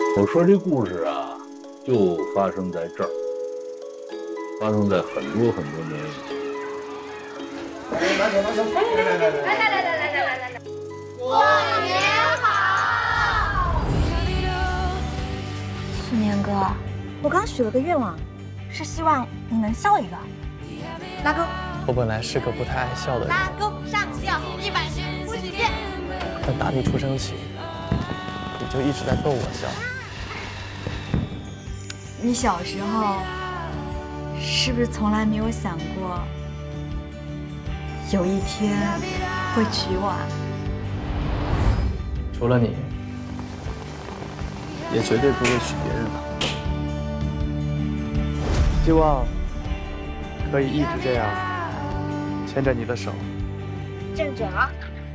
我说这故事啊，就发生在这儿，发生在很多很多年以前。 来，过年好！ 去年哥，我刚许了个愿望，是希望你能笑一个。拉钩。 我本来是个不太爱笑的人， 拉钩上吊100呼几遍。 但打你出生起，你就一直在逗我笑。 你小时候是不是从来没有想过，有一天会娶我啊？ 除了你，也绝对不会娶别人了。希望可以一直这样牵着你的手。 正准啊！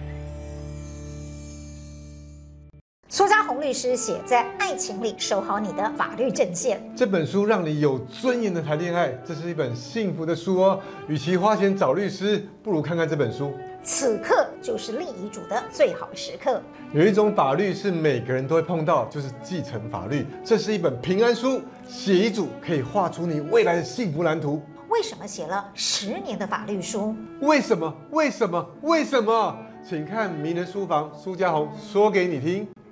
苏家红律师写，在爱情里守好你的法律阵线。 这本书让你有尊严的谈恋爱，这是一本幸福的书哦。与其花钱找律师，不如看看这本书。 此刻就是立遗嘱的最好时刻。 有一种法律是每个人都会碰到，就是继承法律。这是一本平安书，写遗嘱可以画出你未来的幸福蓝图。 为什么写了10年的法律书？ 为什么？为什么？为什么？请看名人书房，苏家红说给你听。